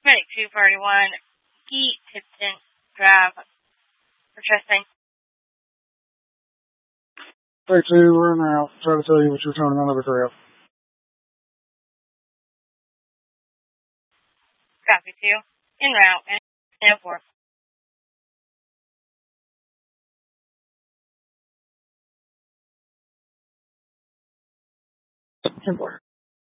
Medic 241, Key Tipton Drive for testing. Take 2, we're in route. Try to tell you what you're turning on the craft. Copy 2. En route and 4. 10-4.